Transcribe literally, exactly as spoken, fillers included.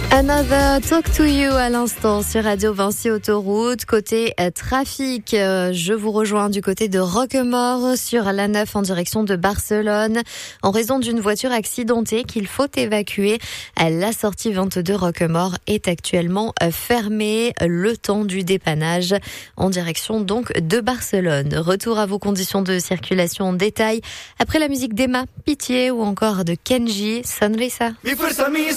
Another Talk to You à l'instant sur Radio Vinci Autoroute. Côté euh, trafic, euh, je vous rejoins du côté de Roquemaure sur l'A neuf en direction de Barcelone. En raison d'une voiture accidentée qu'il faut évacuer, la sortie vingt-deux Roquemaure est actuellement euh, fermée le temps du dépannage en direction donc de Barcelone. Retour à vos conditions de circulation en détail après la musique d'Emma, Pitié ou encore de Kenji, Sonrisa.